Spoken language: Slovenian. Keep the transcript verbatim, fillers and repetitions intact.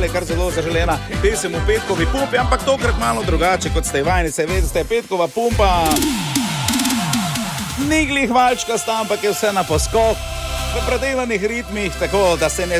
dalje, kar zelo zaželena pesem v petkovi pumpi, ampak tokrat malo drugače, kot ste vajeni, se veste, petkova pumpa. Ni glih valčkasta, ampak je vse na poskok, v predelanih ritmih, tako da se ne